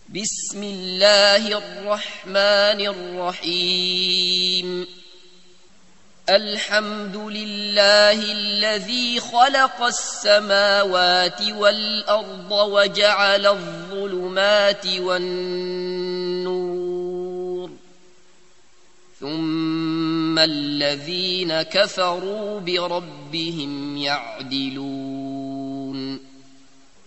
بسم الله الرحمن الرحيم الحمد لله الذي خلق السماوات والأرض وجعل الظلمات والنور ثم الذين كفروا بربهم يعدلون